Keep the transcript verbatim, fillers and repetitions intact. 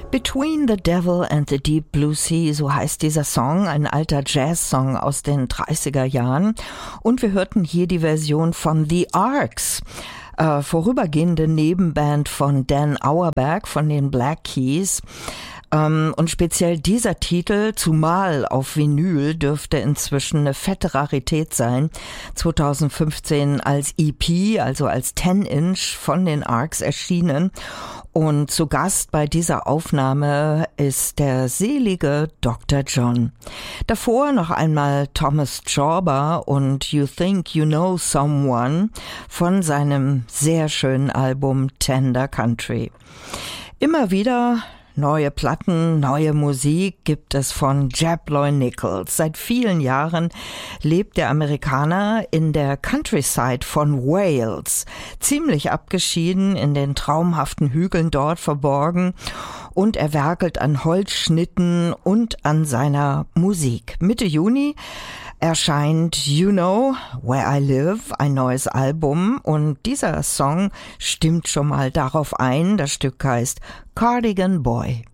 Between the Devil and the Deep Blue Sea, so heißt dieser Song, ein alter Jazz-Song aus den dreißiger Jahren. Und wir hörten hier die Version von The Arcs, äh, vorübergehende Nebenband von Dan Auerbach von den Black Keys. Ähm, und speziell dieser Titel, zumal auf Vinyl, dürfte inzwischen eine fette Rarität sein. zweitausendfünfzehn als E P, also als zehn Inch von den Arcs erschienen. Und zu Gast bei dieser Aufnahme ist der selige Doktor John. Davor noch einmal Thomas Jorba und You Think You Know Someone von seinem sehr schönen Album Tender Country. Immer wieder neue Platten, neue Musik gibt es von Jabloy Nichols. Seit vielen Jahren lebt der Amerikaner in der Countryside von Wales, ziemlich abgeschieden in den traumhaften Hügeln dort verborgen, und er werkelt an Holzschnitten und an seiner Musik. Mitte Juni erscheint You Know Where I Live, ein neues Album, und dieser Song stimmt schon mal darauf ein. Das Stück heißt Cardigan Boy.